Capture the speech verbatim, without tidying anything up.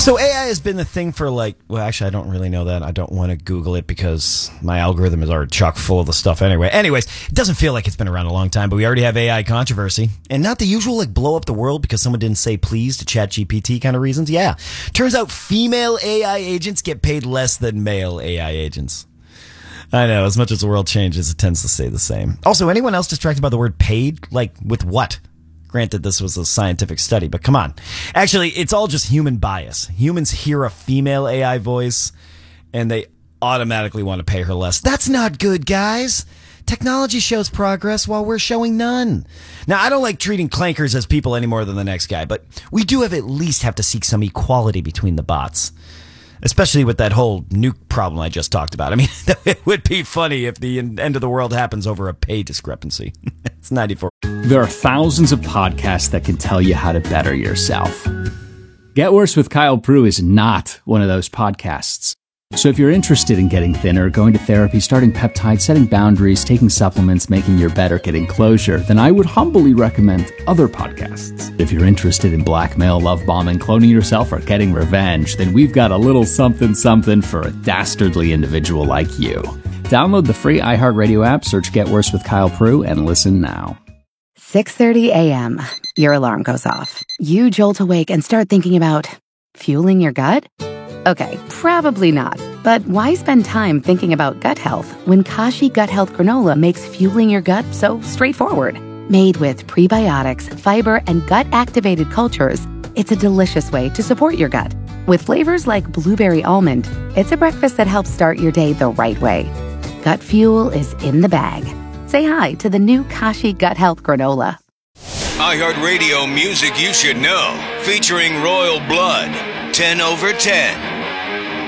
So A I has been the thing for like, well, actually, I don't really know that. I don't want to Google it because my algorithm is already chock full of the stuff anyway. Anyways, it doesn't feel like it's been around a long time, but we already have A I controversy. And not the usual, like, blow up the world because someone didn't say please to ChatGPT kind of reasons. Yeah. Turns out female A I agents get paid less than male A I agents. I know, as much as the world changes, it tends to stay the same. Also, anyone else distracted by the word paid? Like, with what? Granted, this was a scientific study, but come on. Actually, it's all just human bias. Humans hear a female A I voice, and they automatically want to pay her less. That's not good, guys. Technology shows progress while we're showing none. Now, I don't like treating clankers as people any more than the next guy, but we do have at least have to seek some equality between the bots. Especially with that whole nuke problem I just talked about. I mean, it would be funny if the end of the world happens over a pay discrepancy. It's ninety-four. There are thousands of podcasts that can tell you how to better yourself. Get Worse with Kyle Prue is not one of those podcasts. So if you're interested in getting thinner, going to therapy, starting peptides, setting boundaries, taking supplements, making your bed, or getting closure, then I would humbly recommend other podcasts. If you're interested in blackmail, love bombing, cloning yourself, or getting revenge, then we've got a little something something for a dastardly individual like you. Download the free iHeartRadio app, search Get Worse with Kyle Prue, and listen now. six thirty a.m. Your alarm goes off. You jolt awake and start thinking about fueling your gut? Okay, probably not. But why spend time thinking about gut health when Kashi Gut Health Granola makes fueling your gut so straightforward? Made with prebiotics, fiber, and gut-activated cultures, it's a delicious way to support your gut. With flavors like blueberry almond, it's a breakfast that helps start your day the right way. Gut fuel is in the bag. Say hi to the new Kashi Gut Health Granola. iHeartRadio music you should know, featuring Royal Blood, ten over ten.